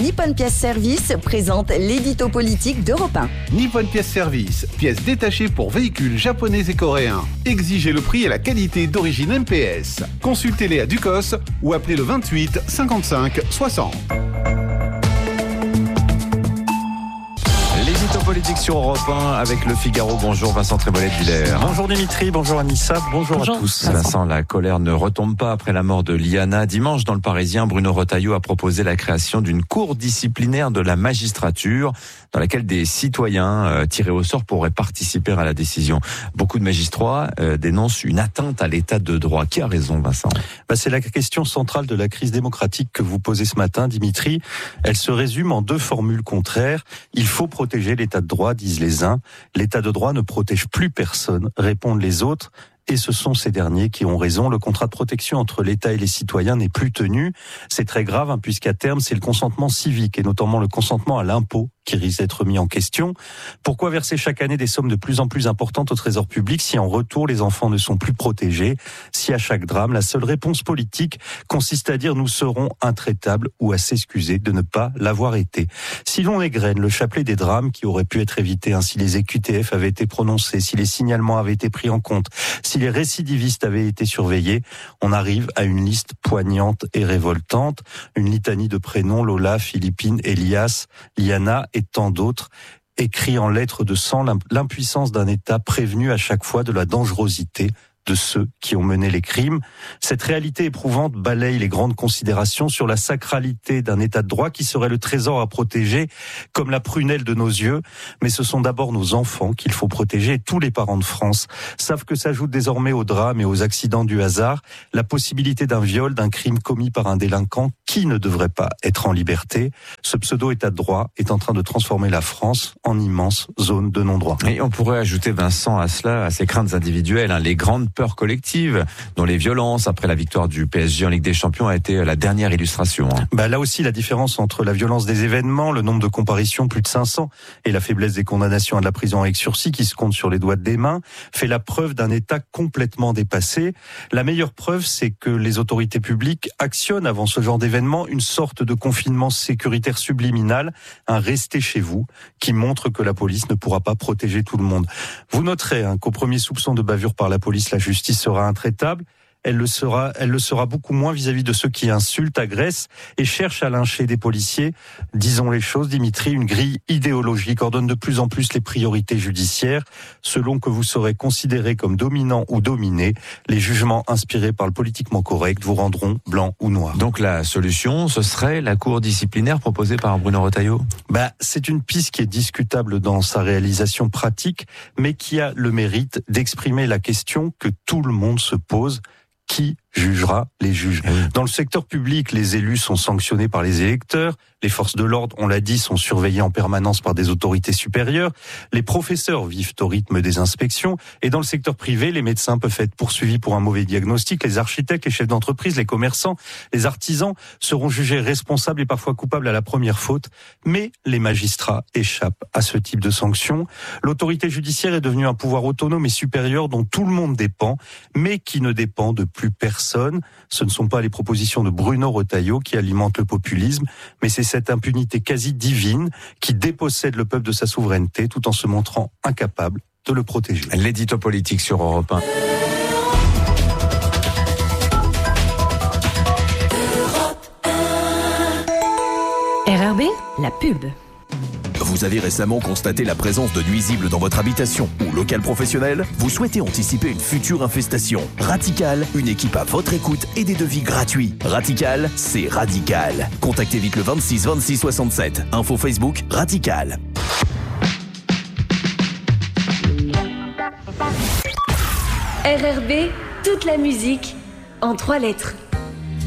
Nippon Pièce Service présente l'édito politique d'Europe 1. Nippon Pièce Service, pièces détachées pour véhicules japonais et coréens. Exigez le prix et la qualité d'origine MPS. Consultez-les à Ducos ou appelez le 28 55 60. L'édito politique sur Europe 1 avec Le Figaro. Bonjour Vincent Trémolet-Villers. Bonjour Dimitri, bonjour Anissa, bonjour à tous. Vincent, la colère ne retombe pas après la mort de Liana. Dimanche, dans Le Parisien, Bruno Retailleau a proposé la création d'une cour disciplinaire de la magistrature dans laquelle des citoyens tirés au sort pourraient participer à la décision. Beaucoup de magistrats dénoncent une atteinte à l'état de droit. Qui a raison, Vincent ? C'est la question centrale de la crise démocratique que vous posez ce matin, Dimitri. Elle se résume en deux formules contraires. Il faut protéger l'état de droit, disent les uns. L'état de droit ne protège plus personne, répondent les autres. Et ce sont ces derniers qui ont raison. Le contrat de protection entre l'État et les citoyens n'est plus tenu. C'est très grave, puisqu'à terme, c'est le consentement civique et notamment le consentement à l'impôt qui risque d'être mis en question. Pourquoi verser chaque année des sommes de plus en plus importantes au trésor public si en retour les enfants ne sont plus protégés ? Si à chaque drame, la seule réponse politique consiste à dire nous serons intraitables ou à s'excuser de ne pas l'avoir été. Si l'on égrène le chapelet des drames qui auraient pu être évités, si les EQTF avaient été prononcés, si les signalements avaient été pris en compte, si les récidivistes avaient été surveillés, on arrive à une liste poignante et révoltante, une litanie de prénoms, Lola, Philippine, Elias, Liana et tant d'autres, écrit en lettres de sang l'impuissance d'un État prévenu à chaque fois de la dangerosité de ceux qui ont mené les crimes. Cette réalité éprouvante balaye les grandes considérations sur la sacralité d'un État de droit qui serait le trésor à protéger comme la prunelle de nos yeux. Mais ce sont d'abord nos enfants qu'il faut protéger. Et tous les parents de France savent que s'ajoute désormais aux drames et aux accidents du hasard la possibilité d'un viol, d'un crime commis par un délinquant qui ne devrait pas être en liberté. Ce pseudo-État de droit est en train de transformer la France en immense zone de non-droit. Et on pourrait ajouter, Vincent, à cela, à ces craintes individuelles, les grandes peurs collectives, dont les violences après la victoire du PSG en Ligue des Champions a été la dernière illustration. Là aussi, la différence entre la violence des événements, le nombre de comparutions, plus de 500, et la faiblesse des condamnations à de la prison avec sursis qui se compte sur les doigts des mains, fait la preuve d'un État complètement dépassé. La meilleure preuve, c'est que les autorités publiques actionnent avant ce genre d'événement une sorte de confinement sécuritaire subliminal, un restez chez vous, qui montre que la police ne pourra pas protéger tout le monde. Vous noterez qu'au premier soupçon de bavure par la police, la justice sera intraitable. Elle le sera beaucoup moins vis-à-vis de ceux qui insultent, agressent et cherchent à lyncher des policiers. Disons les choses, Dimitri, une grille idéologique ordonne de plus en plus les priorités judiciaires. Selon que vous serez considéré comme dominant ou dominé, les jugements inspirés par le politiquement correct vous rendront blanc ou noir. Donc la solution, ce serait la cour disciplinaire proposée par Bruno Retailleau ? C'est une piste qui est discutable dans sa réalisation pratique, mais qui a le mérite d'exprimer la question que tout le monde se pose. Qui jugera les juges ? Dans le secteur public, les élus sont sanctionnés par les électeurs. Les forces de l'ordre, on l'a dit, sont surveillées en permanence par des autorités supérieures. Les professeurs vivent au rythme des inspections. Et dans le secteur privé, les médecins peuvent être poursuivis pour un mauvais diagnostic. Les architectes, les chefs d'entreprise, les commerçants, les artisans seront jugés responsables et parfois coupables à la première faute. Mais les magistrats échappent à ce type de sanctions. L'autorité judiciaire est devenue un pouvoir autonome et supérieur dont tout le monde dépend, mais qui ne dépend de plus personne. Ce ne sont pas les propositions de Bruno Retailleau qui alimentent le populisme, mais c'est cette impunité quasi divine qui dépossède le peuple de sa souveraineté tout en se montrant incapable de le protéger. L'édito politique sur Europe 1. RRB, la pub. Vous avez récemment constaté la présence de nuisibles dans votre habitation ou local professionnel ? Vous souhaitez anticiper une future infestation ? Radical, une équipe à votre écoute et des devis gratuits. Radical, c'est radical. Contactez vite le 26 26 67. Info Facebook, Radical. RRB, toute la musique en 3 lettres.